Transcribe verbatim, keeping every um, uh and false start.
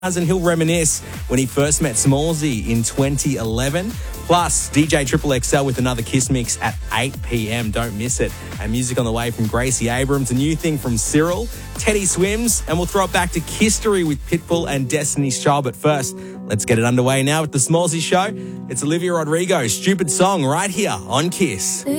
And he'll reminisce when he first met Smallzy in twenty eleven. Plus, D J Triple X L with another Kiss Mix at eight p.m. Don't miss it. And music on the way from Gracie Abrams, a new thing from Cyril, Teddy Swims, and we'll throw it back to Kistery with Pitbull and Destiny's Child. But first, let's get it underway now with the Smallzy Show. It's Olivia Rodrigo, Stupid Song, right here on Kiss.